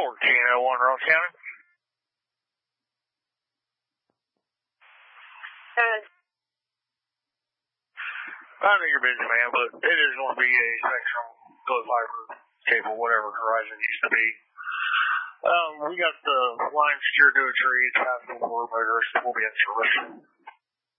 1401 Rowan County. I know you're busy, man, but it is going to be a Spectrum Glow Fiber cable, whatever Verizon used to be. We got the line secured to a tree. It's passing the perimeter. We'll be in service.